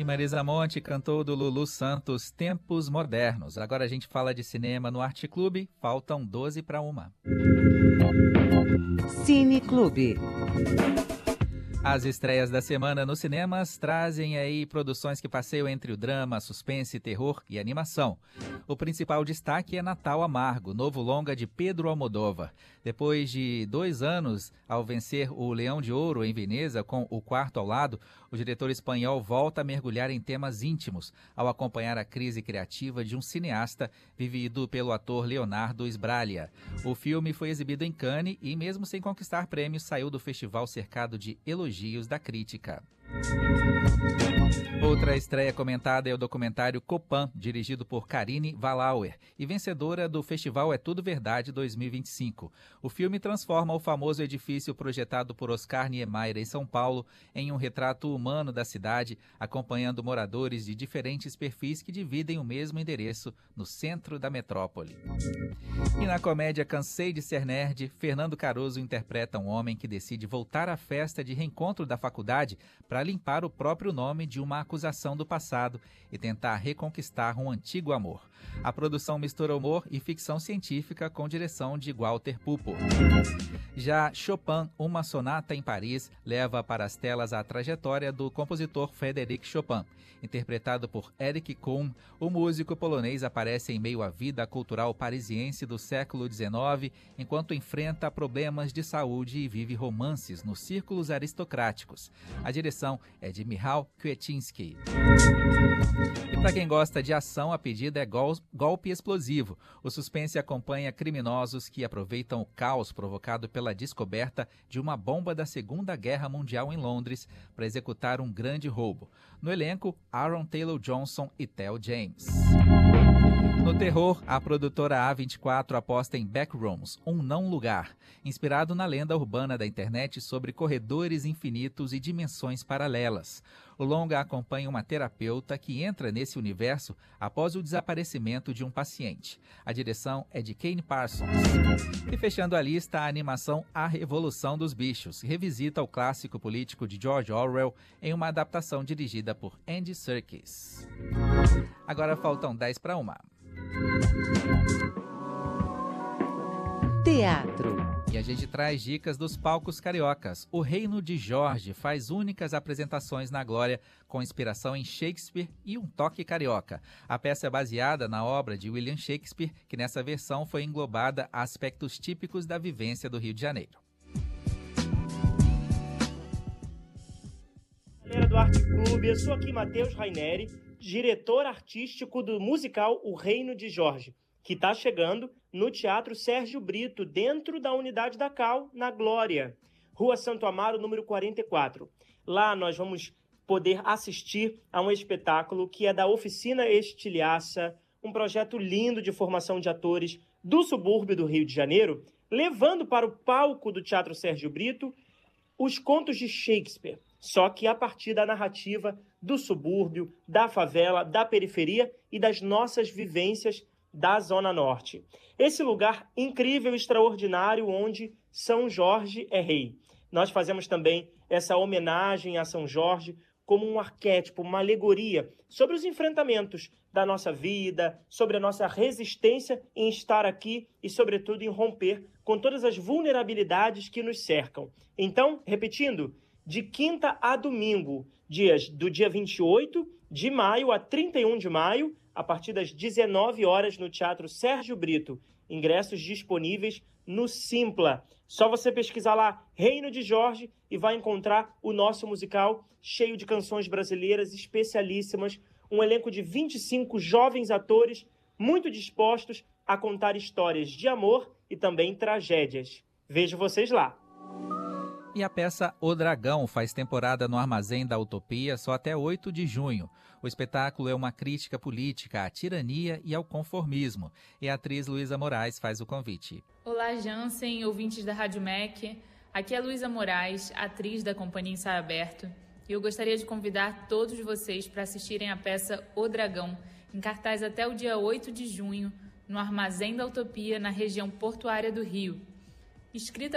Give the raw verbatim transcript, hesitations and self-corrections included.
E Marisa Monte cantou do Lulu Santos Tempos Modernos. Agora a gente fala de cinema no Arte Clube. Faltam doze para uma. Cine Clube. As estreias da semana nos cinemas trazem aí produções que passeiam entre o drama, suspense, terror e animação. O principal destaque é Natal Amargo, novo longa de Pedro Almodóvar. Depois de dois anos ao vencer o Leão de Ouro em Veneza com O Quarto ao Lado, o diretor espanhol volta a mergulhar em temas íntimos ao acompanhar a crise criativa de um cineasta vivido pelo ator Leonardo Sbraglia. O filme foi exibido em Cannes e, mesmo sem conquistar prêmios, saiu do festival cercado de elogios da crítica. Outra estreia comentada é o documentário Copan, dirigido por Karine Valauer e vencedora do Festival É Tudo Verdade dois mil e vinte e cinco. O filme transforma o famoso edifício projetado por Oscar Niemeyer em São Paulo em um retrato humano da cidade, acompanhando moradores de diferentes perfis que dividem o mesmo endereço no centro da metrópole. E na comédia Cansei de Ser Nerd, Fernando Caruso interpreta um homem que decide voltar à festa de reencontro da faculdade para limpar o próprio nome de uma acusação do passado e tentar reconquistar um antigo amor. A produção mistura humor e ficção científica com direção de Walter Pupo. Já Chopin, Uma Sonata em Paris, leva para as telas a trajetória do compositor Frédéric Chopin. Interpretado por Eric Kuhn, o músico polonês aparece em meio à vida cultural parisiense do século dezenove, enquanto enfrenta problemas de saúde e vive romances nos círculos aristocráticos. A direção é de Michał Kwieciński. E para quem gosta de ação, a pedida é gol- Golpe Explosivo. O suspense acompanha criminosos que aproveitam o caos provocado pela descoberta de uma bomba da Segunda Guerra Mundial em Londres para executar um grande roubo. No elenco, Aaron Taylor-Johnson e Theo James. No terror, a produtora A vinte e quatro aposta em Backrooms, um não lugar, inspirado na lenda urbana da internet sobre corredores infinitos e dimensões paralelas. O longa acompanha uma terapeuta que entra nesse universo após o desaparecimento de um paciente. A direção é de Kane Parsons. E fechando a lista, a animação A Revolução dos Bichos revisita o clássico político de George Orwell em uma adaptação dirigida por Andy Serkis. Agora faltam dez para uma. Teatro. E a gente traz dicas dos palcos cariocas. O Reino de Jorge faz únicas apresentações na Glória com inspiração em Shakespeare e um toque carioca. A peça é baseada na obra de William Shakespeare, que nessa versão foi englobada a aspectos típicos da vivência do Rio de Janeiro. Galera do Arte Clube, eu sou aqui Matheus Raineri, diretor artístico do musical O Reino de Jorge, que está chegando no Teatro Sérgio Brito, dentro da unidade da Cal, na Glória, Rua Santo Amaro, número quarenta e quatro. Lá nós vamos poder assistir a um espetáculo que é da Oficina Estilhaça, um projeto lindo de formação de atores do subúrbio do Rio de Janeiro, levando para o palco do Teatro Sérgio Brito os contos de Shakespeare, só que a partir da narrativa do subúrbio, da favela, da periferia e das nossas vivências da Zona Norte. Esse lugar incrível e extraordinário onde São Jorge é rei. Nós fazemos também essa homenagem a São Jorge como um arquétipo, uma alegoria sobre os enfrentamentos da nossa vida, sobre a nossa resistência em estar aqui e, sobretudo, em romper com todas as vulnerabilidades que nos cercam. Então, repetindo, de quinta a domingo, dias do dia vinte e oito de maio a trinta e um de maio, a partir das dezenove horas no Teatro Sérgio Brito. Ingressos disponíveis no Simpla. Só você pesquisar lá Reino de Jorge e vai encontrar o nosso musical cheio de canções brasileiras especialíssimas, um elenco de vinte e cinco jovens atores muito dispostos a contar histórias de amor e também tragédias. Vejo vocês lá. E a peça O Dragão faz temporada no Armazém da Utopia só até oito de junho. O espetáculo é uma crítica política à tirania e ao conformismo. E a atriz Luísa Moraes faz o convite. Olá, Jansen, ouvintes da Rádio M E C. Aqui é Luísa Moraes, atriz da Companhia Ensaio Aberto. E eu gostaria de convidar todos vocês para assistirem a peça O Dragão, em cartaz até o dia oito de junho, no Armazém da Utopia, na região portuária do Rio. Escrita